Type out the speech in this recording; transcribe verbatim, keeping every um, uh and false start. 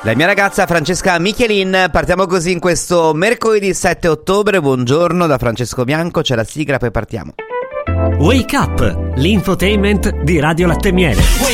La mia ragazza Francesca Michelin. Partiamo così in questo mercoledì sette ottobre. Buongiorno da Francesco Bianco, c'è la sigla, poi partiamo. Wake Up, l'infotainment di Radio Latte Miele.